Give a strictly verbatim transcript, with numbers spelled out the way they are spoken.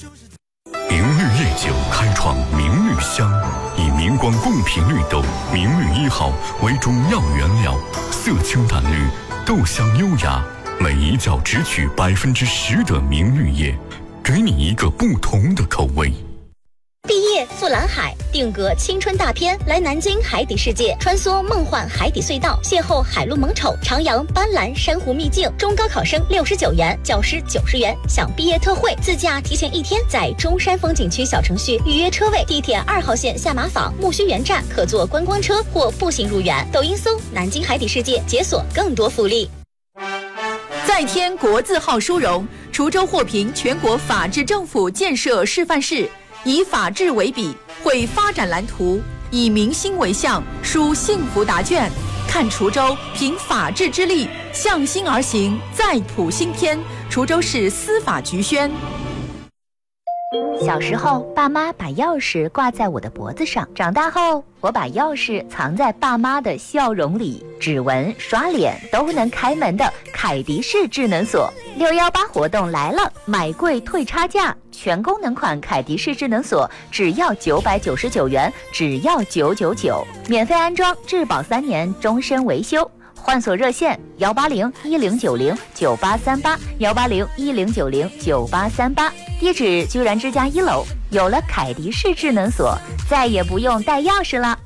明绿夜酒开创明绿香，以明光贡品绿豆明绿一号为主要原料，色清淡绿，豆香优雅，每一窖只取百分之十的明绿叶，给你一个不同的口味。 毕业赴蓝海，定格青春大片，来南京海底世界，穿梭梦幻海底隧道，邂逅海陆萌宠，徜徉斑斓珊瑚秘境。中高考生六十九元，教师九十元，享毕业特惠，自驾提前一天，在中山风景区小程序预约车位，地铁二号线下马坊木樨园站可坐观光车或步行入园。抖音搜南京海底世界，解锁更多福利。 再添国字号殊荣，滁州获评全国法治政府建设示范市。以法治为笔，绘发展蓝图；以民心为向，书幸福答卷。看滁州凭法治之力，向心而行，再谱新篇。滁州市司法局宣。 小时候，爸妈把钥匙挂在我的脖子上；长大后，我把钥匙藏在爸妈的笑容里。指纹、刷脸都能开门的凯迪式智能锁，六一八活动来了，买贵退差价，全功能款凯迪式智能锁只要九百九十九元，只要九九九，免费安装，质保三年，终身维修。换锁热线幺八零一零九零九八三八幺八零一零九零九八三八，地址居然之家一楼。有了凯迪式智能锁，再也不用带钥匙了。